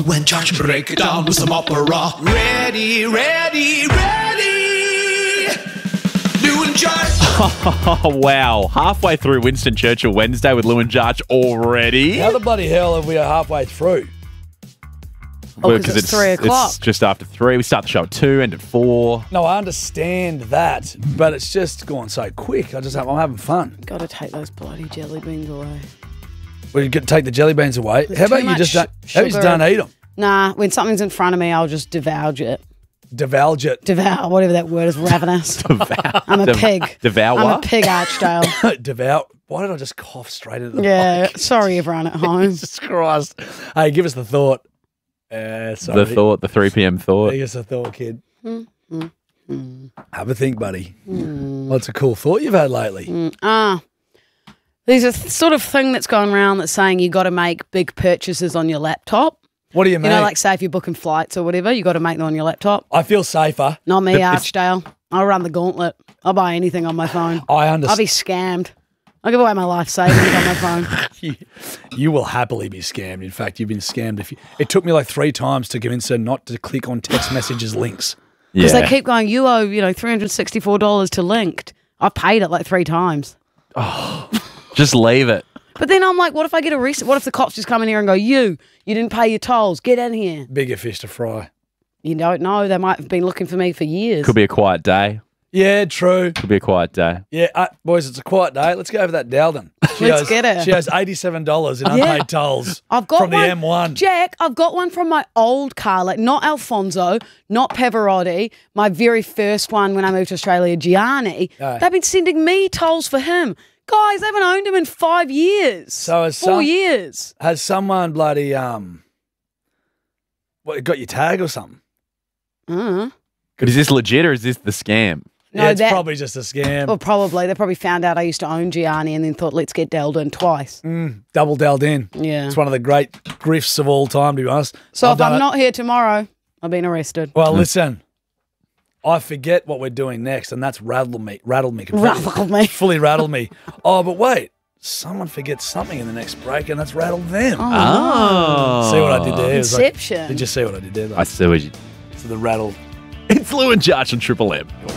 When Josh break it down with some opera. Ready, ready, ready. Lou and Josh. Oh, wow. Halfway through Winston Churchill Wednesday with Lou and Jarch already. How the bloody hell have we are halfway through? Oh, because it's 3 o'clock. It's just after 3. We start the show at 2, end at 4. No, I understand that, but it's just gone so quick. I'm having fun. Got to take those bloody jelly beans away. We could take the jelly beans away. There's How about too you just much don't eat them? Nah, when something's in front of me, I'll just devour it. Divulge it. Devour, whatever that word is, ravenous. I'm a pig. Devour? I'm a pig, Archdale. Devour. Why did I just cough straight into the Yeah, sorry everyone at home. Jesus Christ. Hey, give us the thought. Sorry. The thought, the 3 p.m. thought. Give us the thought, kid. Have a think, buddy. What's a cool thought you've had lately? There's a sort of thing that's going around that's saying you got to make big purchases on your laptop. What do you mean? You know, like say if you're booking flights or whatever, you got to make them on your laptop. I feel safer. Not me, Archdale. I'll run the gauntlet. I'll buy anything on my phone. I I'll understand. be scammed. I'll give away my life savings on my phone. You will happily be scammed. In fact, you've been scammed. It took me like 3 times to convince her not to click on text messages links. Because they keep going, you owe, $364 to Linked. I've paid it like 3 times. Just leave it. But then I'm like, what if I get arrested? What if the cops just come in here and go, you didn't pay your tolls. Get in here. Bigger fish to fry. You don't know. They might have been looking for me for years. Could be a quiet day. Yeah, true. Could be a quiet day. Yeah, boys, it's a quiet day. Let's go over that Dowden. Let's get her. She owes $87 in unpaid tolls I've got from the one, M1. Jack, I've got one from my old car, like not Alfonso, not Pavarotti, my very first one when I moved to Australia, Gianni. Aye. They've been sending me tolls for him. Guys, they haven't owned him in 5 years. So has 4 years. Has someone bloody got your tag or something? Is this legit or is this the scam? No, Yeah, it's probably just a scam. Well, probably. They probably found out I used to own Gianni and then thought, let's get Delden twice. Double delved in. Yeah. It's one of the great grifts of all time, to be honest. So I've if I'm done it. not here tomorrow, I've been arrested. Well, listen, I forget what we're doing next, and that's rattle me. Rattle me. Fully rattle me. Oh, but wait. Someone forgets something in the next break, and that's rattled them. Oh. See what I did there? It was like- Inception. did you see what I did there? Though? I see what you... So the rattle. It's Lou and Jarch on Triple M.